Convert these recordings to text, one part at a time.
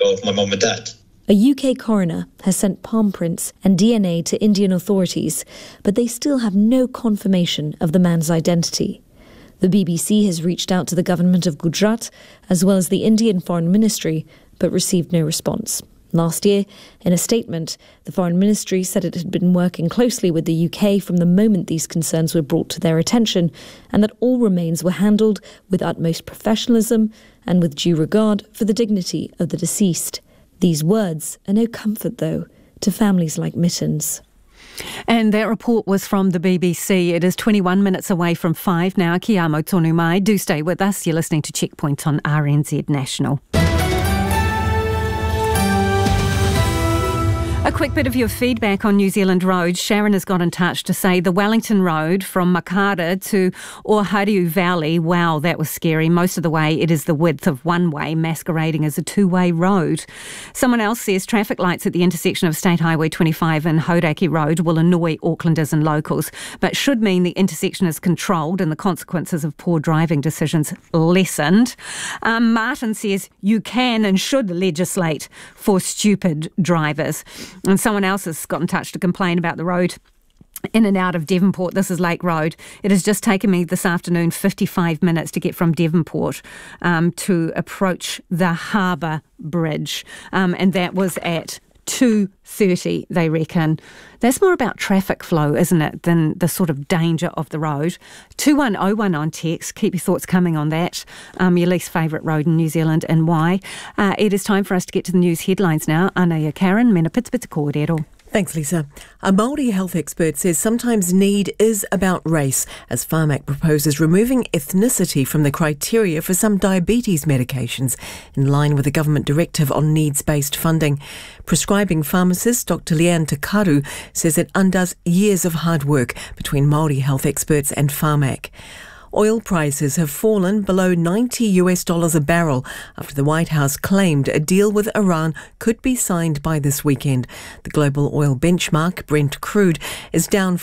of my mum and dad. A UK coroner has sent palm prints and DNA to Indian authorities, but they still have no confirmation of the man's identity. The BBC has reached out to the government of Gujarat as well as the Indian Foreign Ministry, but received no response. Last year, in a statement, the Foreign Ministry said it had been working closely with the UK from the moment these concerns were brought to their attention, and that all remains were handled with utmost professionalism and with due regard for the dignity of the deceased. These words are no comfort, though, to families like Mittens. And that report was from the BBC. It is 21 minutes away from 5 now. Kia amo tonu mai. Do stay with us. You're listening to Checkpoint on RNZ National. A quick bit of your feedback on New Zealand roads. Sharon has got in touch to say the Wellington Road from Makara to Ohariu Valley, wow, that was scary. Most of the way it is the width of one way, masquerading as a two-way road. Someone else says traffic lights at the intersection of State Highway 25 and Hauraki Road will annoy Aucklanders and locals, but should mean the intersection is controlled and the consequences of poor driving decisions lessened. Martin says you can and should legislate for stupid drivers. And someone else has got in touch to complain about the road in and out of Devonport. This is Lake Road. It has just taken me this afternoon 55 minutes to get from Devonport to approach the Harbour Bridge. And that was at 2:30, they reckon. That's more about traffic flow, isn't it, than the sort of danger of the road. 2101 on text. Keep your thoughts coming on that. Your least favourite road in New Zealand and why. It is time for us to get to the news headlines now. Anaya Karen, mena pitsipita kōrero. Thanks, Lisa. A Māori health expert says sometimes need is about race, as Pharmac proposes removing ethnicity from the criteria for some diabetes medications, in line with the government directive on needs-based funding. Prescribing pharmacist Dr. Leanne Takaru says it undoes years of hard work between Māori health experts and Pharmac. Oil prices have fallen below $90 a barrel after the White House claimed a deal with Iran could be signed by this weekend. The global oil benchmark, Brent crude, is down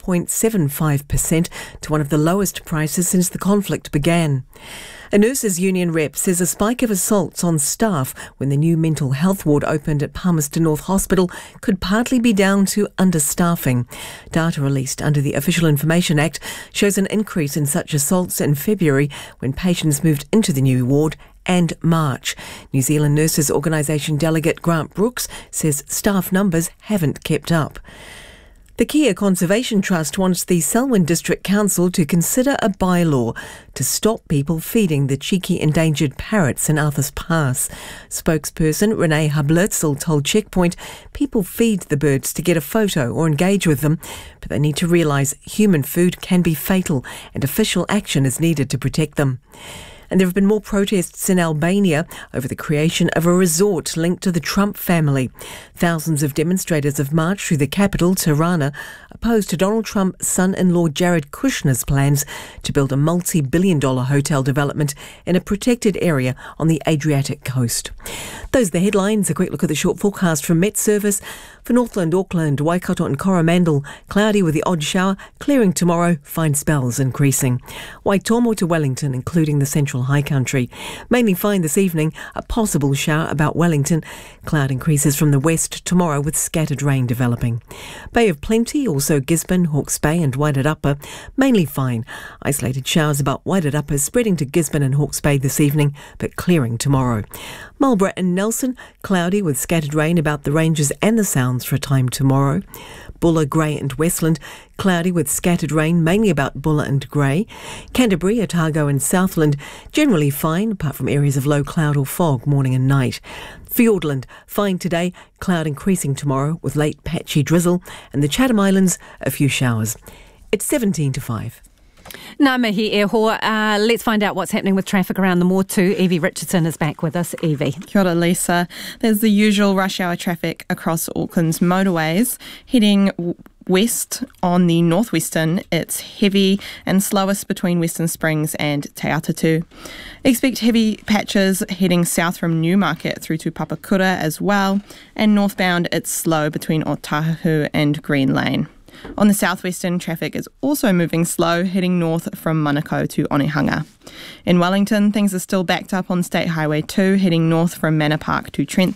4.75% to one of the lowest prices since the conflict began. A nurses' union rep says a spike of assaults on staff when the new mental health ward opened at Palmerston North Hospital could partly be down to understaffing. Data released under the Official Information Act shows an increase in such assaults in February when patients moved into the new ward and March. New Zealand Nurses Organisation delegate Grant Brooks says staff numbers haven't kept up. The Kia Conservation Trust wants the Selwyn District Council to consider a bylaw to stop people feeding the cheeky endangered parrots in Arthur's Pass. Spokesperson Renee Hablitzel told Checkpoint people feed the birds to get a photo or engage with them, but they need to realise human food can be fatal and official action is needed to protect them. And there have been more protests in Albania over the creation of a resort linked to the Trump family. Thousands of demonstrators have marched through the capital, Tirana, opposed to Donald Trump's son-in-law Jared Kushner's plans to build a multi-billion-dollar hotel development in a protected area on the Adriatic coast. Those are the headlines. A quick look at the short forecast from Met Service. For Northland, Auckland, Waikato and Coromandel, cloudy with the odd shower, clearing tomorrow, fine spells increasing. Waitomo to Wellington, including the central high country. Mainly fine this evening, a possible shower about Wellington. Cloud increases from the west tomorrow with scattered rain developing. Bay of Plenty, also Gisborne, Hawke's Bay and Wairarapa, mainly fine. Isolated showers about Wairarapa spreading to Gisborne and Hawke's Bay this evening, but clearing tomorrow. Marlborough and Nelson, cloudy with scattered rain about the ranges and the sounds for a time tomorrow. Bulla, Grey and Westland, cloudy with scattered rain, mainly about Bulla and Grey. Canterbury, Otago and Southland, generally fine, apart from areas of low cloud or fog morning and night. Fiordland, fine today, cloud increasing tomorrow with late patchy drizzle. And the Chatham Islands, a few showers. It's 17 to 5. Ngā mihi e hoa. Let's find out what's happening with traffic around the Motu. Evie Richardson is back with us. Evie. Kia ora, Lisa. There's the usual rush hour traffic across Auckland's motorways. Heading west on the northwestern, it's heavy and slowest between Western Springs and Te Atatu. Expect heavy patches heading south from Newmarket through to Papakura as well. And northbound, it's slow between Otahu and Green Lane. On the southwestern, traffic is also moving slow, heading north from Manukau to Onehunga. In Wellington, things are still backed up on State Highway 2, heading north from Manor Park to